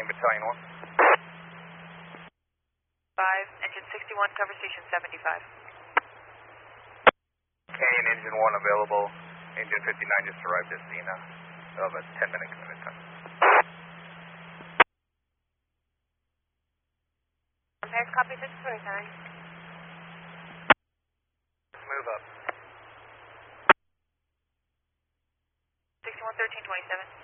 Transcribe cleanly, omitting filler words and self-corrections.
Battalion 1. 5, engine 61, cover station 75. Canyon engine 1 available. Engine 59 just arrived at Xena. They'll have a 10-minute commitment time. Paris, copy 627. Move up. 61, 13, 27.